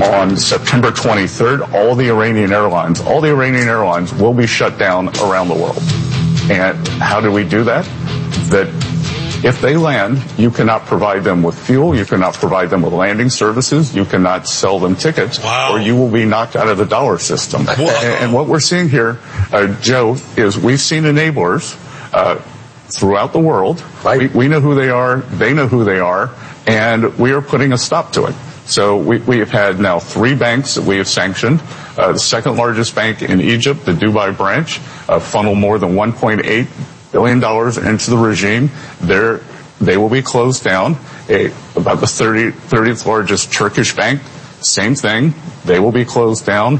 on September 23rd, all the Iranian airlines will be shut down around the world. And how do we do that? That if they land, you cannot provide them with fuel, you cannot provide them with landing services, you cannot sell them tickets, or you will be knocked out of the dollar system. And what we're seeing here, Joe, is we've seen enablers throughout the world. Right. We know who they are, they know who they are, and we are putting a stop to it. So we have had now 3 banks that we have sanctioned. The second largest bank in Egypt, the Dubai branch, funneled more than $1.8 billion into the regime. They will be closed down. About the 30th largest Turkish bank, same thing. They will be closed down.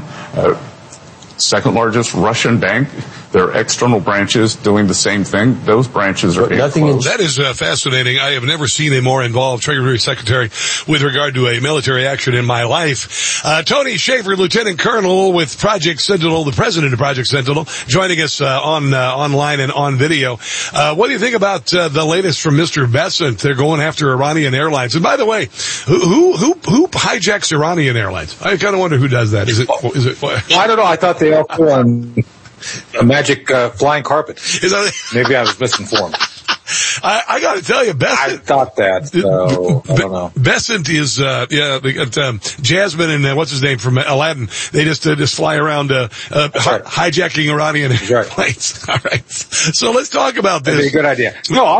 Second largest Russian bank, their external branches doing the same thing. Those branches are being closed. That is fascinating. I have never seen a more involved Treasury Secretary with regard to a military action in my life. Tony Shaffer, Lieutenant Colonel with Project Sentinel, the president of Project Sentinel, joining us online and on video. What do you think about the latest from Mr. Bessent? They're going after Iranian Airlines. And by the way, who hijacks Iranian Airlines? I kind of wonder who does that. Is it? Well, I don't know. I thought they all flew on a magic flying carpet. Maybe I was misinformed. I got to tell you, Bessent. I thought that, so I don't know. Bessent is, they got, Jasmine and what's his name from Aladdin. They just fly around, hijacking Iranian airplanes. All right. So let's talk about this. That'd be a good idea.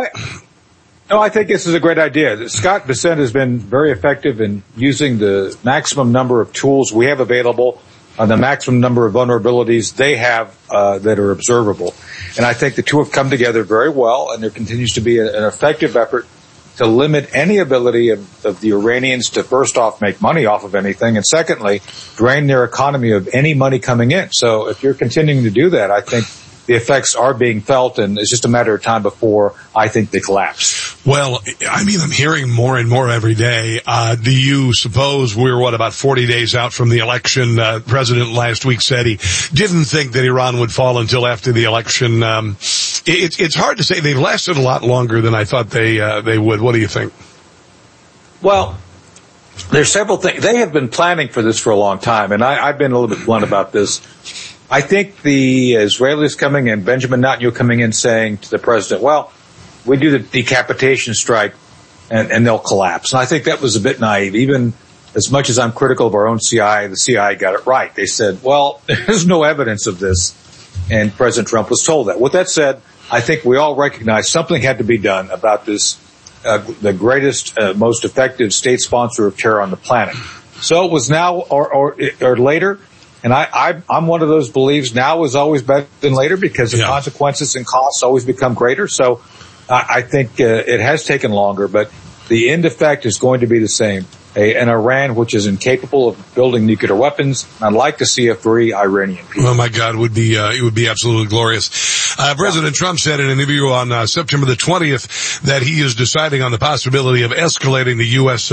No, I think this is a great idea. Scott Bessent has been very effective in using the maximum number of tools we have available on the maximum number of vulnerabilities they have that are observable. And I think the two have come together very well, and there continues to be an effective effort to limit any ability of the Iranians to first off make money off of anything, and secondly, drain their economy of any money coming in. So if you're continuing to do that, I think the effects are being felt, and it's just a matter of time before I think they collapse. Well, I mean, I'm hearing more and more every day. Do you suppose we're, about 40 days out from the election? President last week said he didn't think that Iran would fall until after the election. It's hard to say. They've lasted a lot longer than I thought they would. What do you think? Well, there's several things. They have been planning for this for a long time, and I've been a little bit blunt about this. I think the Israelis coming in, Benjamin Netanyahu coming in saying to the president, well, we do the decapitation strike and they'll collapse. And I think that was a bit naive. Even as much as I'm critical of our own CIA, the CIA got it right. They said, well, there's no evidence of this. And President Trump was told that. With that said, I think we all recognize something had to be done about this, the greatest, most effective state sponsor of terror on the planet. So it was now or later. And I'm one of those believes now is always better than later because the consequences and costs always become greater. So I think it has taken longer, but the end effect is going to be the same. An Iran which is incapable of building nuclear weapons. I'd like to see a free Iranian people. Oh my God, it would be absolutely glorious. President Trump said in an interview on September the 20th that he is deciding on the possibility of escalating the U.S.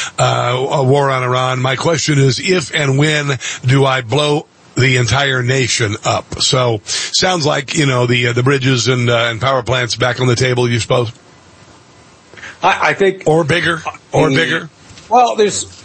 War on Iran. My question is, if and when do I blow the entire nation up? So sounds like, the bridges and power plants back on the table, you suppose? I think. Or bigger. Well,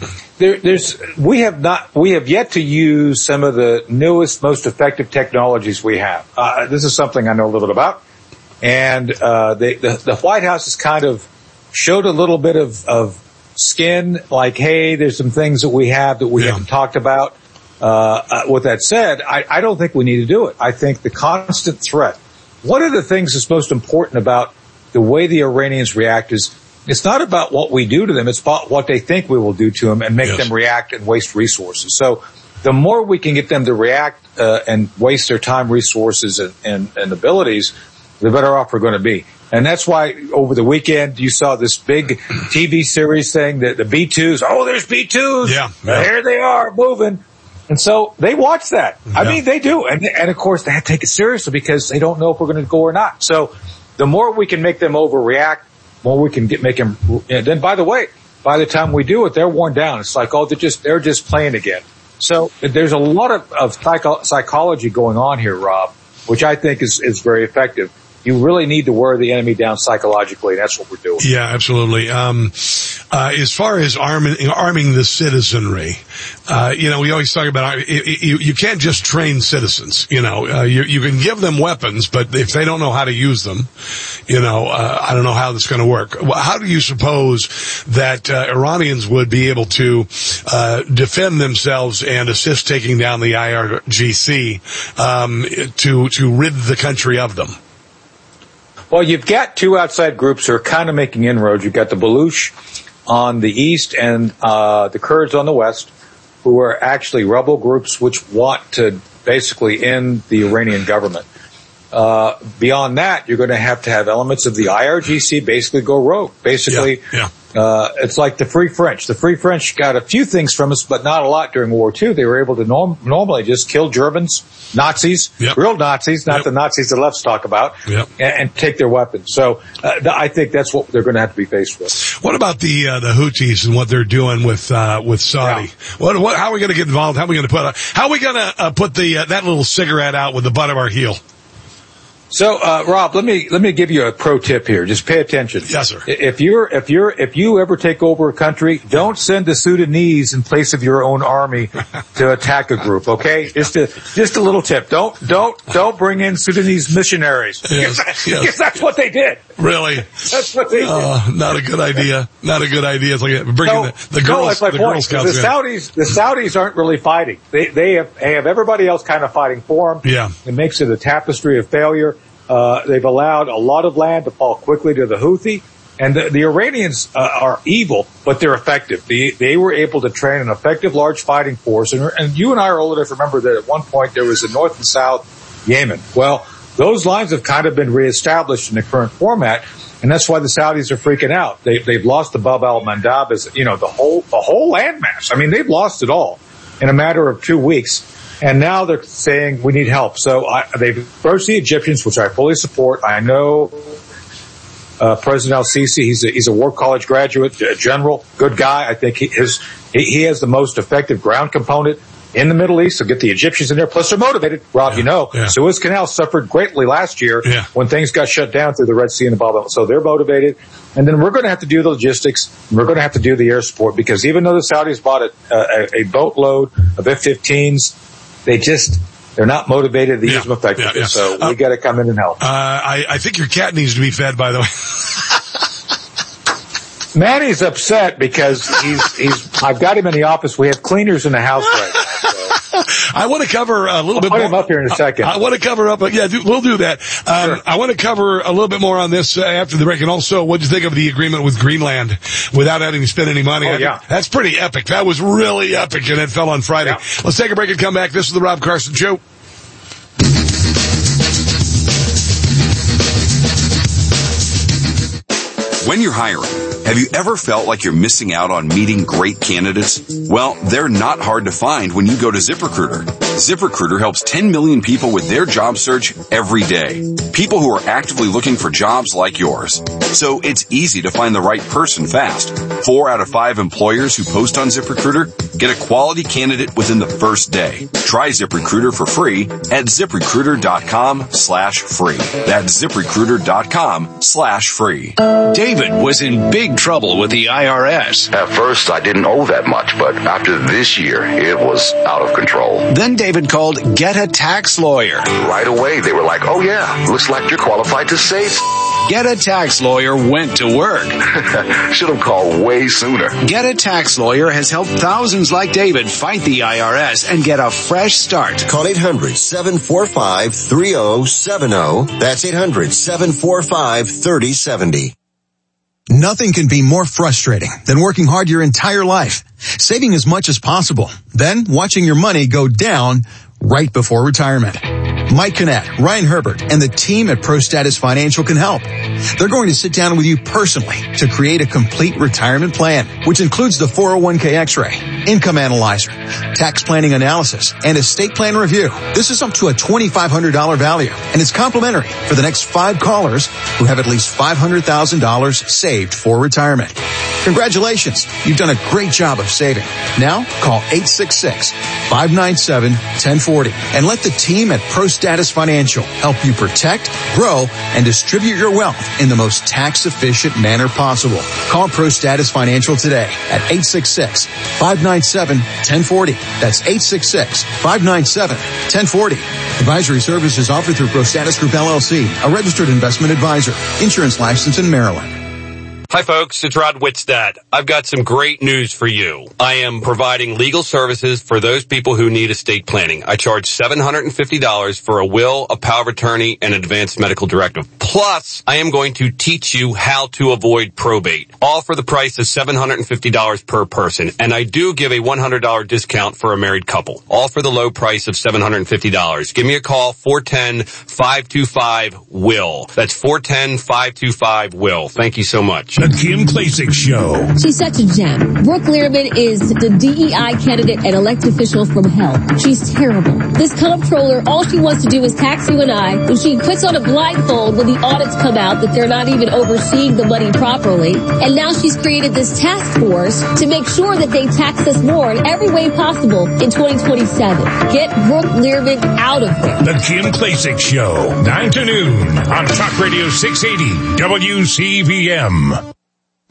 we have yet to use some of the newest, most effective technologies we have. This is something I know a little bit about. And, the White House has kind of showed a little bit of skin, like, hey, there's some things that we have that we haven't talked about. With that said, I don't think we need to do it. I think the constant threat, one of the things that's most important about the way the Iranians react is, it's not about what we do to them. It's about what they think we will do to them and make them react and waste resources. So the more we can get them to react and waste their time, resources, and abilities, the better off we're going to be. And that's why over the weekend you saw this big TV series thing that the B-2s, there's B-2s. Yeah. There they are moving. And so they watch that. I mean, they do. And of course they have to take it seriously because they don't know if we're going to go or not. So the more we can make them overreact, more we can make them. And then, by the way, by the time we do it, they're worn down. It's like, they're just playing again. So there's a lot of psychology going on here, Rob, which I think is very effective. you really need to wear the enemy down psychologically, and that's what we're doing. Yeah, absolutely. As far as arming the citizenry, we always talk about you can't just train citizens. You can give them weapons, but if they don't know how to use them, I don't know how this is going to work. How do you suppose that Iranians would be able to defend themselves and assist taking down the IRGC to rid the country of them? Well, you've got two outside groups who are kind of making inroads. You've got the Baluch on the east and the Kurds on the west, who are actually rebel groups which want to basically end the Iranian government. Beyond that, you're going to have elements of the IRGC basically go rogue. Basically, it's like the Free French. The Free French got a few things from us, but not a lot during World War II. They were able to normally just kill Germans, Nazis, real Nazis, not the Nazis the lefts talk about, and take their weapons. So I think that's what they're going to have to be faced with. What about the Houthis and what they're doing with Saudi? Yeah. How are we going to get involved? How are we going to put that little cigarette out with the butt of our heel? So, Rob, let me give you a pro tip here. Just pay attention. Yes, sir. If you ever take over a country, don't send the Sudanese in place of your own army to attack a group. Okay, just a little tip. Don't bring in Sudanese missionaries because that's what they did. Really? That's what they did. Not a good idea. Not a good idea. It's like bringing the Girl Scouts. The Saudis aren't really fighting. They have everybody else kind of fighting for them. Yeah. It makes it a tapestry of failure. They've allowed a lot of land to fall quickly to the Houthi, and the Iranians are evil, but they're effective. They were able to train an effective large fighting force, and you and I are old enough to remember that at one point there was a North and South Yemen. Well, those lines have kind of been reestablished in the current format, and that's why the Saudis are freaking out. They've lost the Bab al-Mandab as the whole landmass. I mean, they've lost it all in a matter of 2 weeks. And now they're saying we need help. So they've approached the Egyptians, which I fully support. I know President al-Sisi. He's a War College graduate, a general, good guy. I think he has the most effective ground component in the Middle East to get the Egyptians in there. Plus, they're motivated. Rob, Suez Canal suffered greatly last year when things got shut down through the Red Sea and the Bab. So they're motivated. And then we're going to have to do the logistics. We're going to have to do the air support because even though the Saudis bought a boatload of F-15s, they're not motivated to use them effectively. So we got to come in and help. I think your cat needs to be fed, by the way. Manny's upset because I've got him in the office. We have cleaners in the house right now. So. I want to cover a little bit more. I'll put him up here in a second. I want to cover up. We'll do that. Sure. I want to cover a little bit more on this after the break. And also, what did you think of the agreement with Greenland without having to spend any money? That's pretty epic. That was really epic, and it fell on Friday. Yeah. Let's take a break and come back. This is the Rob Carson Show. When you're hiring, have you ever felt like you're missing out on meeting great candidates? Well, they're not hard to find when you go to ZipRecruiter. ZipRecruiter helps 10 million people with their job search every day. People who are actively looking for jobs like yours. So it's easy to find the right person fast. 4 out of 5 employers who post on ZipRecruiter get a quality candidate within the first day. Try ZipRecruiter for free at ZipRecruiter.com/free. That's ZipRecruiter.com/free. David was in big trouble with the IRS. At first, I didn't owe that much, but after this year, it was out of control. Then David called Get a Tax Lawyer. Right away, they were like, oh yeah, looks like you're qualified to save. Get a Tax Lawyer went to work. Should have called way sooner. Get a Tax Lawyer has helped thousands like David fight the IRS and get a fresh start. Call 800-745-3070. That's 800-745-3070. Nothing can be more frustrating than working hard your entire life, saving as much as possible, then watching your money go down right before retirement. Mike Kinnett, Ryan Herbert, and the team at ProStatus Financial can help. They're going to sit down with you personally to create a complete retirement plan, which includes the 401k X-ray, income analyzer, tax planning analysis, and estate plan review. This is up to a $2,500 value, and it's complimentary for the next 5 callers who have at least $500,000 saved for retirement. Congratulations. You've done a great job of saving. Now, call 866-597-1040 and let the team at ProStatus Financial help you protect, grow, and distribute your wealth in the most tax-efficient manner possible. Call ProStatus Financial today at 866-597-1040. That's 866-597-1040. Advisory services offered through ProStatus Group LLC, a registered investment advisor. Insurance license in Maryland. Hi folks, it's Rod Whitstad. I've got some great news for you. I am providing legal services for those people who need estate planning. I charge $750 for a will, a power of attorney, and advanced medical directive. Plus, I am going to teach you how to avoid probate. All for the price of $750 per person. And I do give a $100 discount for a married couple. All for the low price of $750. Give me a call, 410-525-WILL. That's 410-525-WILL. Thank you so much. The Kim Klacik Show. She's such a gem. Brooke Learman is the DEI candidate and elected official from hell. She's terrible. This comptroller, all she wants to do is tax you and I, and she puts on a blindfold when the audits come out that they're not even overseeing the money properly. And now she's created this task force to make sure that they tax us more in every way possible in 2027. Get Brooke Learman out of there. The Kim Klacik Show, 9 to noon on Talk Radio 680 WCVM.